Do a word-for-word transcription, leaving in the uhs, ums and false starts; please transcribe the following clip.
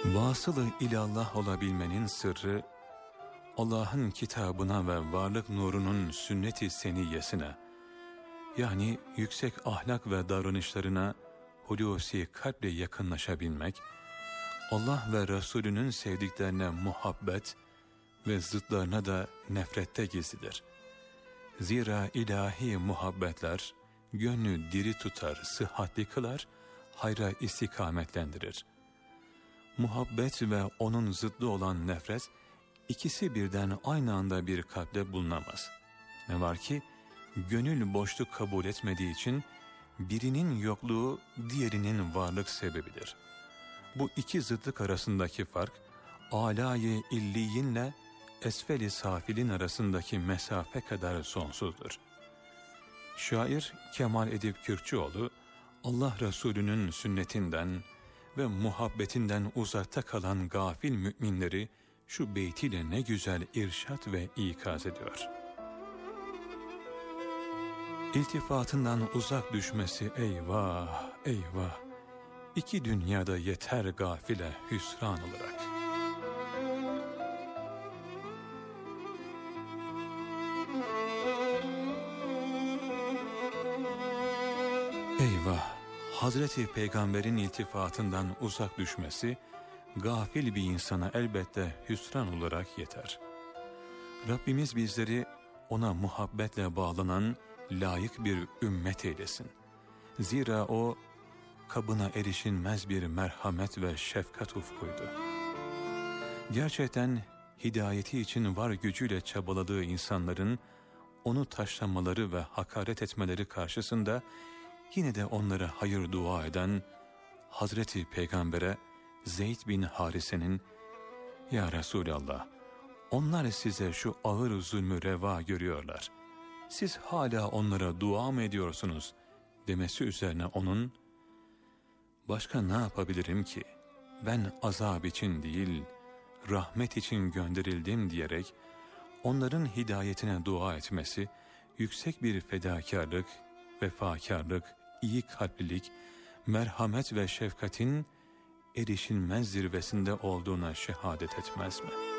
Vasılı ilallah olabilmenin sırrı, Allah'ın kitabına ve varlık nurunun sünnet-i seniyyesine, yani yüksek ahlak ve davranışlarına hulusi kalple yakınlaşabilmek, Allah ve Resulünün sevdiklerine muhabbet ve zıtlarına da nefrette gizlidir. Zira ilahi muhabbetler, gönlü diri tutar, sıhhatli kılar, hayra istikametlendirir. Muhabbet ve onun zıddı olan nefret, ikisi birden aynı anda bir kalpte bulunamaz. Ne var ki, gönül boşluk kabul etmediği için, birinin yokluğu diğerinin varlık sebebidir. Bu iki zıtlık arasındaki fark, âlâ-i illiyinle esfel-i safilin arasındaki mesafe kadar sonsuzdur. Şair Kemal Edip Kürkçüoğlu, Allah Resulü'nün sünnetinden ve muhabbetinden uzakta kalan gafil müminleri şu beytiyle ne güzel irşat ve ikaz ediyor. İltifatından uzak düşmesi eyvah eyvah, iki dünyada yeter gafile hüsran olarak. Eyvah! Hazreti Peygamber'in iltifatından uzak düşmesi, gafil bir insana elbette hüsran olarak yeter. Rabbimiz bizleri ona muhabbetle bağlanan layık bir ümmet eylesin. Zira o, kabına erişilmez bir merhamet ve şefkat ufkuydu. Gerçekten hidayeti için var gücüyle çabaladığı insanların, onu taşlamaları ve hakaret etmeleri karşısında, yine de onlara hayır dua eden Hazreti Peygamber'e Zeyd bin Harise'nin "Ya Resulallah, onlar size şu ağır zulmü reva görüyorlar. Siz hala onlara dua mı ediyorsunuz?" demesi üzerine onun, "Başka ne yapabilirim ki? Ben azap için değil, rahmet için gönderildim" diyerek onların hidayetine dua etmesi, yüksek bir fedakarlık, vefakarlık, iyi kalplilik, merhamet ve şefkatin erişilmez zirvesinde olduğuna şehadet etmez mi?